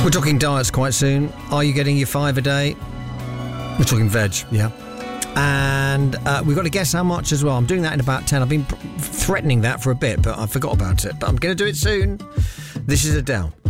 We're talking diets quite soon. Are you getting your 5 a day? We're talking veg, yeah. And we've got to guess how much as well. I'm doing that in about 10. I've been threatening that for a bit, but I forgot about it. But I'm going to do it soon. This is Adele.